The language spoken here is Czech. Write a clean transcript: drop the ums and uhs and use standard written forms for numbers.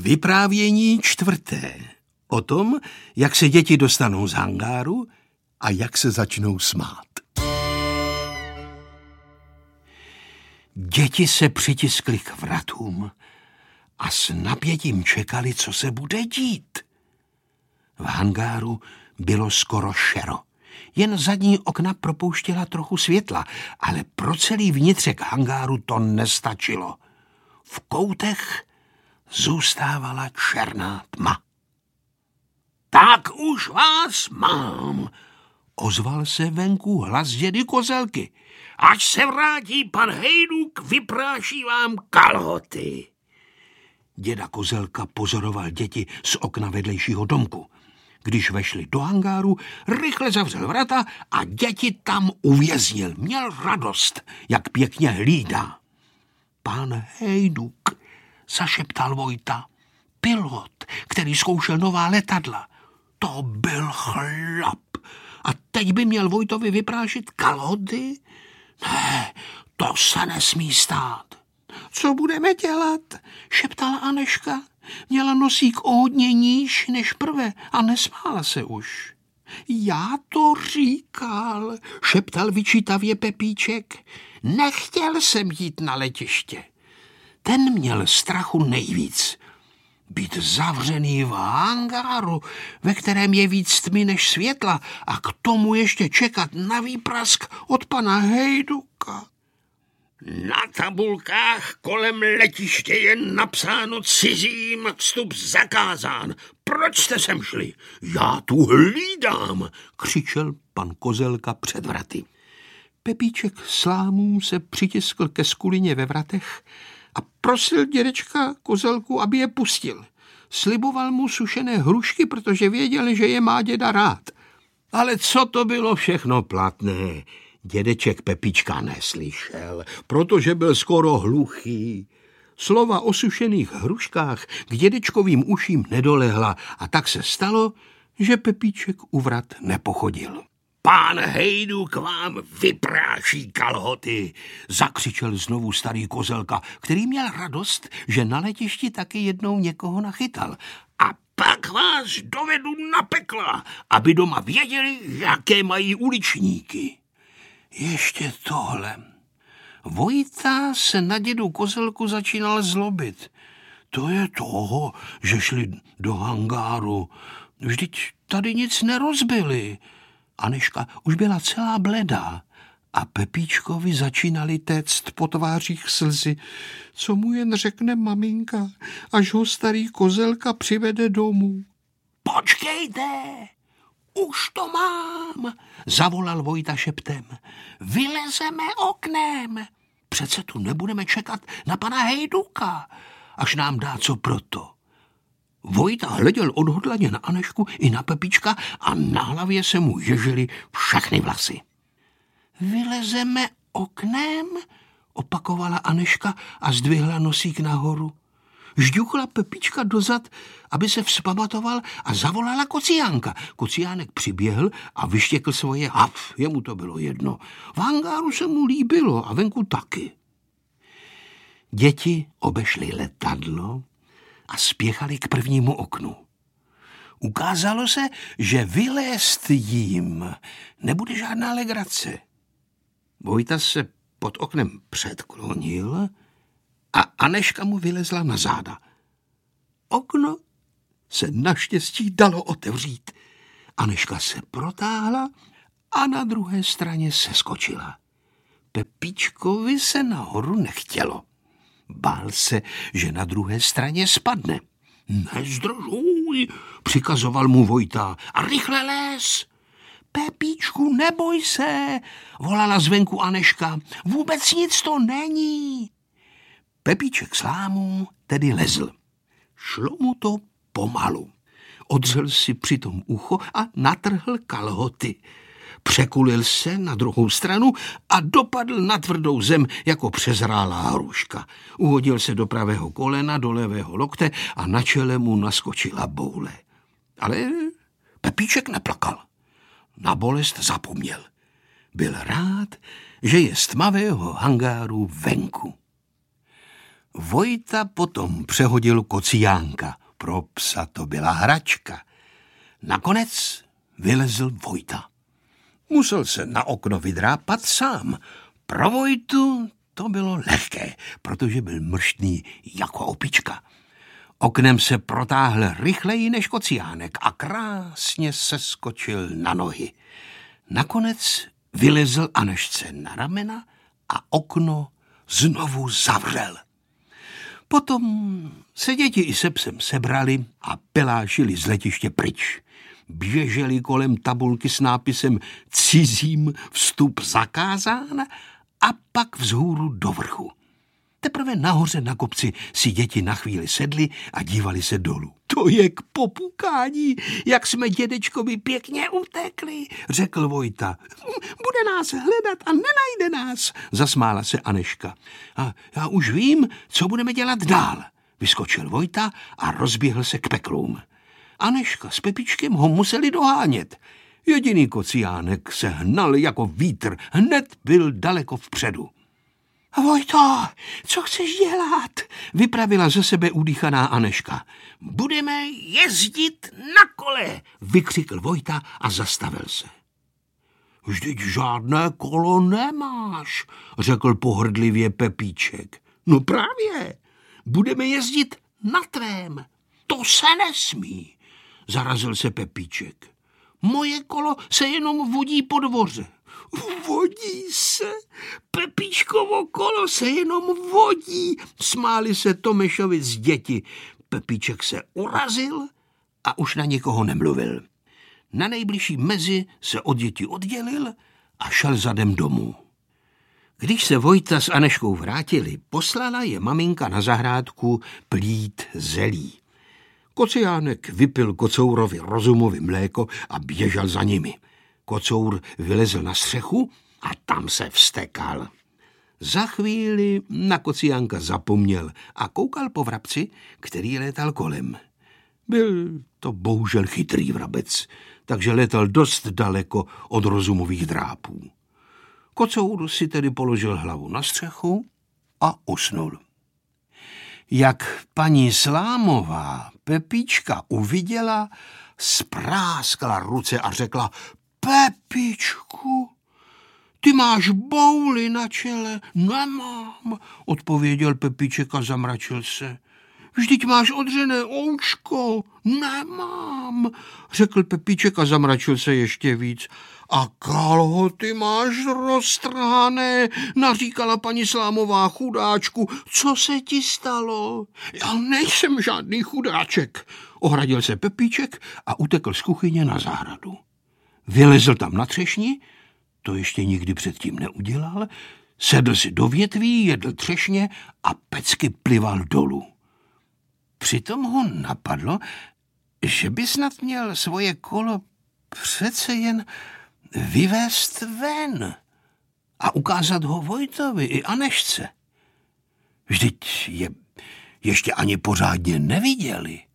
Vyprávění 4. O tom, jak se děti dostanou z hangáru a jak se začnou smát. Děti se přitiskly k vratům a s napětím čekali, co se bude dít. V hangáru bylo skoro šero. Jen zadní okna propouštěla trochu světla, ale pro celý vnitřek hangáru to nestačilo. V koutech zůstávala černá tma. Tak už vás mám, ozval se venku hlas dědy Kozelky. Až se vrátí pan Hejduk, vypráší vám kalhoty. Děda Kozelka pozoroval děti z okna vedlejšího domku. Když vešli do hangáru, rychle zavřel vrata a děti tam uvěznil. Měl radost, jak pěkně hlídá. Pan Hejduk, zašeptal Vojta. Pilot, který zkoušel nová letadla. To byl chlap. A teď by měl Vojtovi vyprášit kalhoty? Ne, to se nesmí stát. Co budeme dělat? Šeptala Aneška. Měla nosík o hodně níž než prve a nesmála se už. Já to říkal, šeptal vyčítavě Pepíček. Nechtěl jsem jít na letiště. Ten měl strachu nejvíc. Být zavřený v hangáru, ve kterém je víc tmy než světla a k tomu ještě čekat na výprask od pana Hejduka. Na tabulkách kolem letiště je napsáno cizím vstup zakázán. Proč jste sem šli? Já tu hlídám, křičel pan Kozelka před vraty. Pepíček slámů se přitiskl ke skulině ve vratech a prosil dědečka Kozelku, aby je pustil. Sliboval mu sušené hrušky, protože věděl, že je má děda rád. Ale co to bylo všechno platné? Dědeček Pepíčka neslyšel, protože byl skoro hluchý. Slova o sušených hruškách k dědečkovým uším nedolehla a tak se stalo, že Pepíček u vrat nepochodil. Pán Hejduk vám vypráší kalhoty, zakřičel znovu starý Kozelka, který měl radost, že na letišti taky jednou někoho nachytal. A pak vás dovedu na pekla, aby doma věděli, jaké mají uličníky. Ještě tohle. Vojta se na dědu Kozelku začínal zlobit. To je toho, že šli do hangáru. Vždyť tady nic nerozbili. Aneška už byla celá bledá a Pepíčkovi začínali téct po tvářích slzy. Co mu jen řekne maminka, až ho starý Kozelka přivede domů. Počkejte, už to mám, zavolal Vojta šeptem. Vylezeme oknem. Přece tu nebudeme čekat na pana Hejduka, až nám dá co proto. Vojta hleděl odhodlaně na Anešku i na Pepíčka a na hlavě se mu ježily všechny vlasy. Vylezeme oknem, opakovala Aneška a zdvihla nosík nahoru. Žďuchla Pepíčka dozad, aby se vzpamatoval a zavolala Kociánka. Kociánek přiběhl a vyštěkl svoje haf, jemu to bylo jedno. V hangáru se mu líbilo a venku taky. Děti obešly letadlo a spěchali k prvnímu oknu. Ukázalo se, že vylézt jim nebude žádná legrace. Vojta se pod oknem předklonil a Aneška mu vylezla na záda. Okno se naštěstí dalo otevřít. Aneška se protáhla a na druhé straně seskočila. Pepíčkovi se nahoru nechtělo. Bál se, že na druhé straně spadne. Nezdržuj, přikazoval mu Vojta, a rychle les. Pepíčku, neboj se, volala zvenku Aneška, vůbec nic to není. Pepíček slámů tedy lezl. Šlo mu to pomalu. Odřel si přitom ucho a natrhl kalhoty. Překulil se na druhou stranu a dopadl na tvrdou zem jako přezrálá hruška. Uhodil se do pravého kolena, do levého lokte a na čele mu naskočila boule. Ale Pepíček neplakal. Na bolest zapomněl. Byl rád, že je z tmavého hangáru venku. Vojta potom přehodil kociánka. Pro psa to byla hračka. Nakonec vylezl Vojta. Musel se na okno vydrápat sám. Pro Vojtu to bylo lehké, protože byl mrštný jako opička. Oknem se protáhl rychleji než kociánek a krásně seskočil na nohy. Nakonec vylezl Anežce na ramena a okno znovu zavřel. Potom se děti i se psem sebrali a pelášili z letiště pryč. Běželi kolem tabulky s nápisem Cizím vstup zakázán a pak vzhůru do vrchu. Teprve nahoře na kopci si děti na chvíli sedly a dívali se dolů. To je k popukání, jak jsme dědečkovi pěkně utekli, řekl Vojta. Bude nás hledat a nenajde nás, zasmála se Anežka. A já už vím, co budeme dělat dál, vyskočil Vojta a rozběhl se k peklům. Anežka s Pepičkem ho museli dohánět. Jediný kociánek se hnal jako vítr, hned byl daleko vpředu. Vojto, co chceš dělat? Vypravila ze sebe udýchaná Anežka. Budeme jezdit na kole, vykřikl Vojta a zastavil se. Vždyť žádné kolo nemáš, řekl pohrdlivě Pepíček. No právě, budeme jezdit na tvém. To se nesmí, zarazil se Pepíček. Moje kolo se jenom vodí po dvoře. Vodí se? Pepíčkovo kolo se jenom vodí, smáli se Tomešovi z děti. Pepíček se urazil a už na nikoho nemluvil. Na nejbližší mezi se od dětí oddělil a šel zadem domů. Když se Vojta s Anežkou vrátili, poslala je maminka na zahrádku plít zelí. Kociánek vypil Kocourovi Rozumovi mléko a běžel za nimi. Kocour vylezl na střechu a tam se vztekal. Za chvíli na kociánka zapomněl a koukal po vrabci, který létal kolem. Byl to bohužel chytrý vrabec, takže létal dost daleko od Rozumových drápů. Kocour si tedy položil hlavu na střechu a usnul. Jak paní Slámová Pepíčka uviděla, spráskla ruce a řekla: Pepičku, ty máš bouli na čele. Nemám, odpověděl Pepíček a zamračil se. Vždyť máš odřené ouško. Nemám, řekl Pepíček a zamračil se ještě víc. A kalhoty máš roztrhané, naříkala paní Slámová. Chudáčku, co se ti stalo? Já nejsem žádný chudáček, ohradil se Pepíček a utekl z kuchyně na zahradu. Vylezl tam na třešni, to ještě nikdy předtím neudělal, sedl si do větví, jedl třešně a pecky plival dolů. Přitom ho napadlo, že by snad měl svoje kolo přece jen vyvést ven a ukázat ho Vojtovi i Anežce. Vždyť je ještě ani pořádně neviděli.